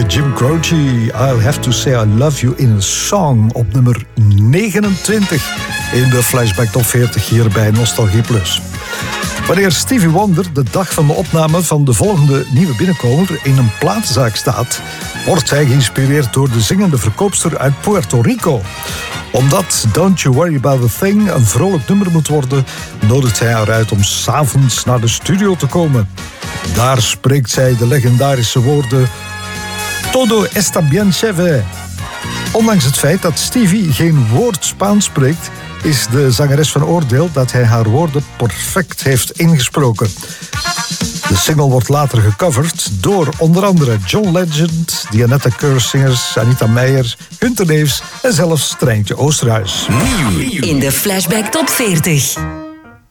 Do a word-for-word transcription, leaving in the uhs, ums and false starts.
heette Jim Croce. I'll have to say I love you in a song op nummer negenentwintig in de Flashback Top veertig hier bij Nostalgie Plus. Wanneer Stevie Wonder de dag van de opname van de volgende nieuwe binnenkomer in een platenzaak staat, wordt hij geïnspireerd door de zingende verkoopster uit Puerto Rico. Omdat Don't You Worry About a Thing een vrolijk nummer moet worden, nodigt hij haar uit om 's avonds naar de studio te komen. Daar spreekt zij de legendarische woorden Todo está bien chévere. Ondanks het feit dat Stevie geen woord Spaans spreekt, is de zangeres van oordeel dat hij haar woorden perfect heeft ingesproken. De single wordt later gecoverd door onder andere John Legend, Dianetta Keursingers, Anita Meijer, Gunter Neefs en zelfs Treintje Oosterhuis. In de Flashback Top veertig.